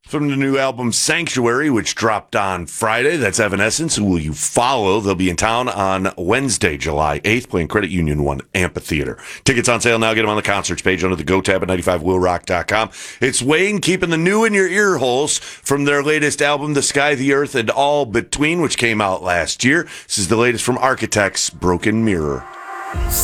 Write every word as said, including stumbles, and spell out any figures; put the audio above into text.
From the new album Sanctuary, which dropped on Friday. That's Evanescence. Who Will You Follow? They'll be in town on Wednesday, July eighth, playing Credit Union one Amphitheater. Tickets on sale now. Get them on the concerts page under the Go tab at ninety-five will rock dot com. It's Wayne keeping the new in your ear holes from their latest album, The Sky, the Earth, and All Between, which came out last year. This is the latest from Architects, Broken Mirror.